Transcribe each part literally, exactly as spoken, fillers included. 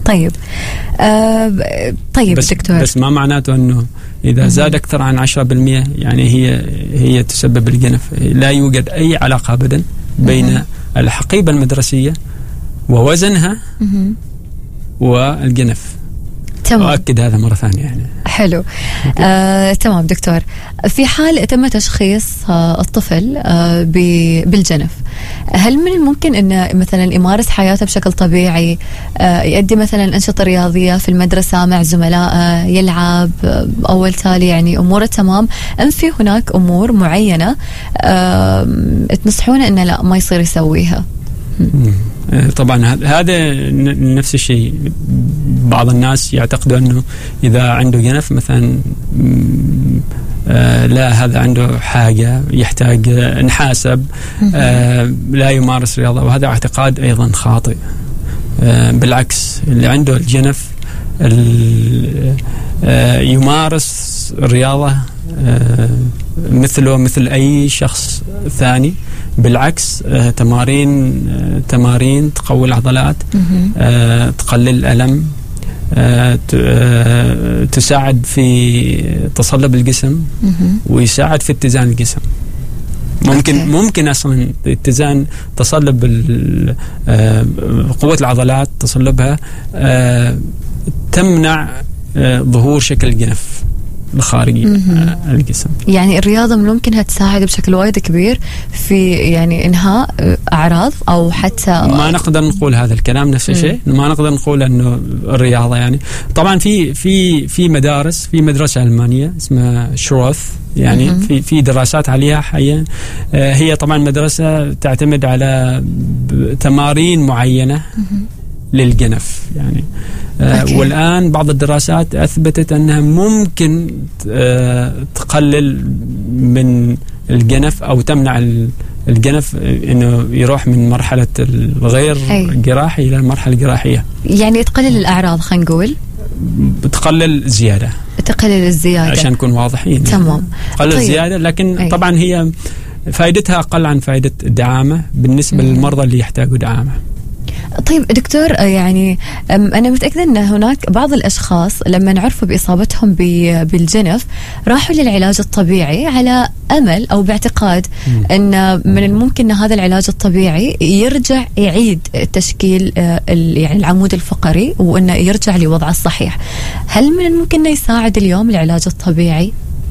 طيب آه طيب بس دكتور، بس ما معناته أنه إذا زاد أكثر عن عشرة بالمئة يعني هي هي تسبب الجنف. لا يوجد أي علاقة أبدا بين الحقيبة المدرسية ووزنها والجنف. تمام. أؤكد هذا مرة ثانية يعني. حلو. آه، تمام دكتور. في حال تم تشخيص آه الطفل آه بالجنف، هل من الممكن أن مثلا يمارس حياته بشكل طبيعي، آه يؤدي مثلا أنشطة رياضية في المدرسة مع زملائه، يلعب آه أول تالي يعني أموره تمام، أم في هناك أمور معينة آه تنصحونه أنه لا ما يصير يسويها؟ طبعا هذا نفس الشيء. بعض الناس يعتقدوا أنه إذا عنده جنف مثلا آه لا هذا عنده حاجة يحتاج نحاسب، آه لا يمارس رياضة، وهذا اعتقاد أيضا خاطئ. آه بالعكس، اللي عنده الجنف آه يمارس الرياضة آه مثله مثل أي شخص ثاني. بالعكس، آه تمارين آه تمارين تقوي العضلات، آه تقلل الألم، آه آه تساعد في تصلب الجسم، ويساعد في اتزان الجسم. ممكن أوكي. ممكن أصلا اتزان تصلب آه قوة العضلات، تصلبها آه تمنع آه ظهور شكل الجنف الخارجي الجسم. يعني الرياضة ممكنها تساعد بشكل وايد كبير في يعني إنهاء أعراض، أو حتى ما نقدر نقول هذا الكلام نفس الشيء. ما نقدر نقول إنه الرياضة يعني طبعا في في في مدارس، في مدرسة ألمانية اسمها شروث يعني مم. في في دراسات عليها حاليا. آه هي طبعا مدرسة تعتمد على تمارين معينة مم. للجنف يعني. آه والآن بعض الدراسات أثبتت أنها ممكن آه تقلل من الجنف أو تمنع الجنف أنه يروح من مرحلة الغير جراحي إلى المرحلة الجراحية. يعني تقلل الأعراض، خلينا نقول تقلل زيادة، تقلل الزيادة عشان نكون واضحين. تمام يعني تقلل طيب. زيادة، لكن أي. طبعا هي فائدتها أقل عن فائدة الدعامة بالنسبة مم. للمرضى اللي يحتاجوا دعامة. طيب دكتور، يعني أنا متأكدة أن هناك بعض الأشخاص لما نعرفوا بإصابتهم بالجنف راحوا للعلاج الطبيعي على أمل أو باعتقاد أن من الممكن أن هذا العلاج الطبيعي يرجع يعيد تشكيل يعني العمود الفقري وأنه يرجع لوضعه الصحيح. هل من الممكن أنه يساعد اليوم العلاج الطبيعي؟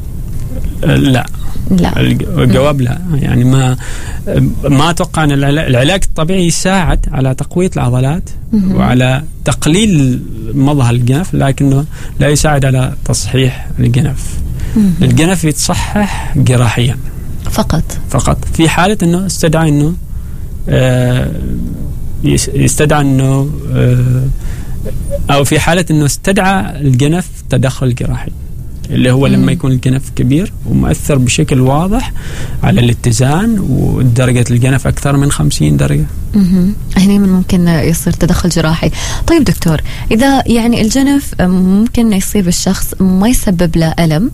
لا لا. الجواب لا. يعني ما ما اتوقع ان العلاج الطبيعي يساعد على تقوية العضلات مم. وعلى تقليل مظهر الجنف، لكنه لا يساعد على تصحيح الجنف. مم. الجنف يتصحح جراحيا فقط فقط في حالة انه استدعى انه آه يستدعى انه آه او في حالة انه استدعى الجنف تدخل جراحي، اللي هو لما يكون الجنف كبير ومؤثر بشكل واضح على الاتزان ودرجة الجنف أكثر من خمسين درجة. هنا من ممكن يصير تدخل جراحي. طيب دكتور، إذا يعني الجنف ممكن يصيب الشخص ما يسبب له ألم،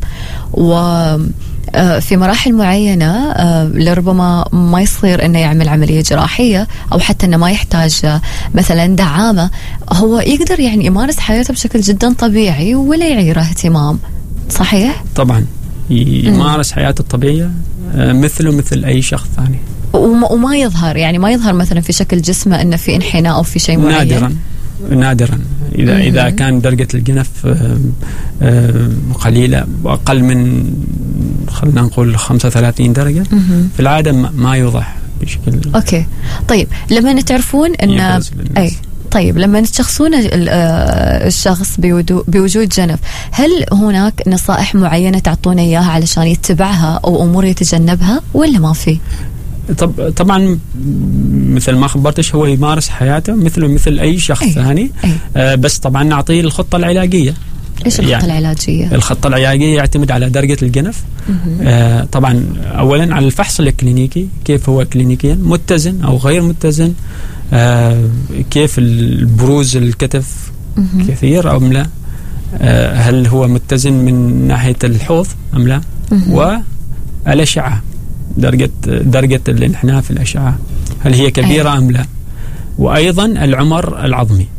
وفي مراحل معينة لربما ما يصير إنه يعمل عملية جراحية أو حتى إنه ما يحتاج مثلا دعامة، هو يقدر يعني يمارس حياته بشكل جدا طبيعي ولا يعيره اهتمام، صحيح؟ طبعا يمارس حياته الطبيعية مثله مثل أي شخص ثاني، وما, وما يظهر يعني ما يظهر مثلا في شكل جسمه إنه في انحناء أو في شيء معين. نادرا نادرا إذا مم. إذا كان درجة الجنف قليلة وأقل من خلنا نقول خمسة وثلاثين درجة مم. في العادة ما يوضح بشكل. أوكي. طيب لما تعرفون إن أي طيب لما تشخصون الشخص بوجود جنف، هل هناك نصائح معينة تعطونه إياها علشان يتبعها أو أمور يتجنبها ولا ما في؟ طب طبعا مثل ما خبرتش هو يمارس حياته مثله مثل أي شخص ثاني، آه بس طبعا نعطيه الخطة العلاجية. إيش الخطة يعني العلاجية؟ الخطة العلاجية يعتمد على درجة الجنف، آه طبعا أولا على الفحص الكلينيكي، كيف هو كلينيكيا متزن أو غير متزن، آه كيف البروز الكتف مه. كثير أو لا، آه هل هو متزن من ناحية الحوض أم لا، والأشعة درجة درجة الانحناء في الأشعة هل هي كبيرة أي. أم لا، وأيضا العمر العظمي